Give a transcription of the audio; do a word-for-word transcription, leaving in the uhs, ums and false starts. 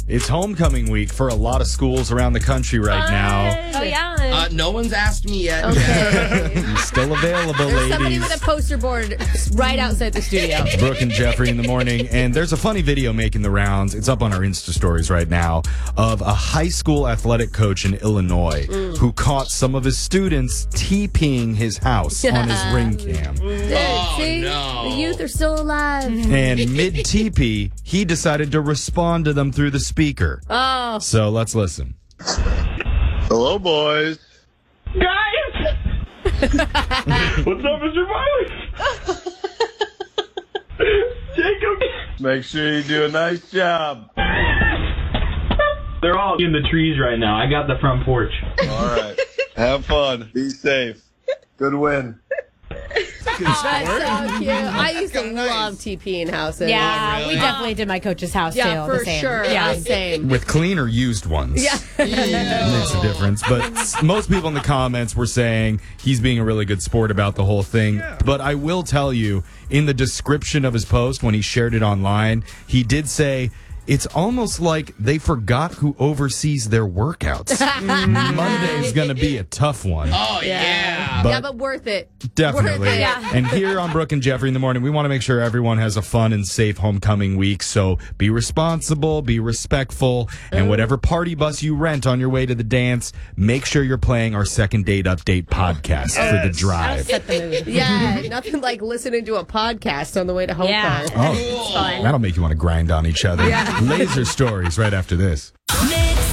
It's homecoming week for a lot of schools around the country right now. Oh, yeah. Uh, no one's asked me yet. Okay. Still available, There's ladies. somebody with a poster board right outside the studio. Brooke and Jeffrey in the morning, and there's a funny video making the rounds. It's up on our Insta stories right now of a high school athletic coach in Illinois Mm. who caught some of his students TPing his house on his ring cam. Dude, Oh, see? no. The youth are still alive. And mid-T P, he decided to respond to them through the speaker. Oh. So let's listen. Hello, boys. Guys! What's up, Mister Miley? Jacob! Make sure you do a nice job. They're all in the trees right now. I got the front porch. All right. Have fun. Be safe. Good win. That's so cute. I used to love TPing houses. Yeah, really? we definitely did my coach's house Yeah, too. for the same. sure. Yeah. Yeah, same. With clean or used ones. Yeah. It makes a difference. But s- most people in the comments were saying he's being a really good sport about the whole thing. But I will tell you, in the description of his post, when he shared it online, he did say, it's almost like they forgot who oversees their workouts. Monday's going to be a tough one. Oh, yeah. But- yeah, but worth it. Definitely. Worth it. Yeah. And here on Brooke and Jeffrey in the morning, we want to make sure everyone has a fun and safe homecoming week. So be responsible, be respectful, and whatever party bus you rent on your way to the dance, make sure you're playing our second date update podcast for the drive. Set the mood. Yeah, nothing like listening to a podcast on the way to home. Yeah. Oh, fun. that'll make you want to grind on each other. Laser stories right after this.